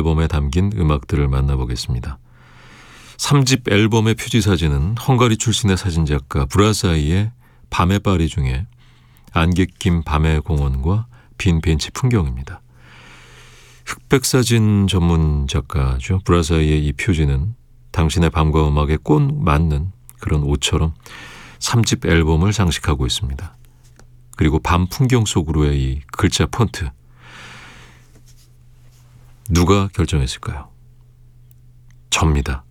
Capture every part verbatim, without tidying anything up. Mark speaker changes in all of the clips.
Speaker 1: 앨범에 담긴 음악들을 만나보겠습니다. 삼 집 앨범의 표지 사진은 헝가리 출신의 사진작가 브라사이의 밤의 파리 중에 안개 낀 밤의 공원과 빈 벤치 풍경입니다. 흑백사진 전문 작가죠. 브라사이의 이 표지는 당신의 밤과 음악에 꼭 맞는 그런 옷처럼 삼 집 앨범을 장식하고 있습니다. 그리고 밤 풍경 속으로의 이 글자 폰트. 누가 결정했을까요? 접니다.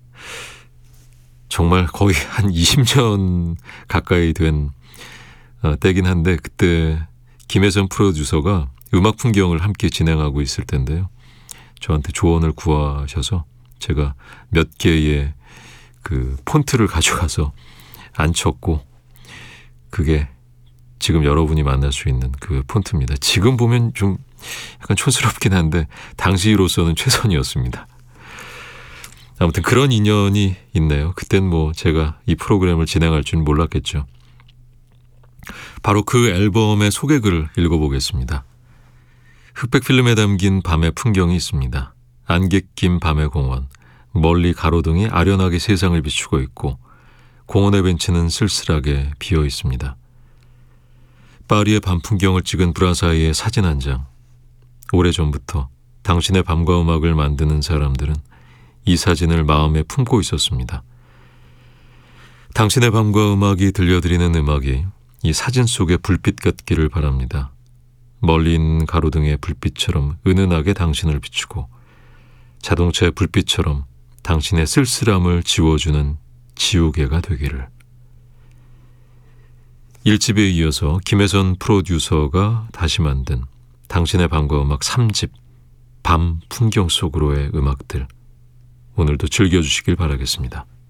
Speaker 1: 정말 거의 한 이십 년 가까이 된 어, 때긴 한데 그때 김혜선 프로듀서가 음악 풍경을 함께 진행하고 있을 텐데요. 저한테 조언을 구하셔서 제가 몇 개의 그 폰트를 가져가서 앉혔고 그게 지금 여러분이 만날 수 있는 그 폰트입니다. 지금 보면 좀 약간 촌스럽긴 한데 당시로서는 최선이었습니다. 아무튼 그런 인연이 있네요. 그땐 뭐 제가 이 프로그램을 진행할 줄 몰랐겠죠. 바로 그 앨범의 소개글을 읽어보겠습니다. 흑백 필름에 담긴 밤의 풍경이 있습니다. 안개 낀 밤의 공원, 멀리 가로등이 아련하게 세상을 비추고 있고 공원의 벤치는 쓸쓸하게 비어 있습니다. 파리의 밤 풍경을 찍은 브라사이의 사진 한 장. 오래전부터 당신의 밤과 음악을 만드는 사람들은 이 사진을 마음에 품고 있었습니다. 당신의 밤과 음악이 들려드리는 음악이 이 사진 속에 불빛 같기를 바랍니다. 멀리 있는 가로등의 불빛처럼 은은하게 당신을 비추고 자동차의 불빛처럼 당신의 쓸쓸함을 지워주는 지우개가 되기를. 일 집에 이어서 김혜선 프로듀서가 다시 만든 당신의 밤과 음악 삼 집 밤 풍경 속으로의 음악들 오늘도 즐겨주시길 바라겠습니다.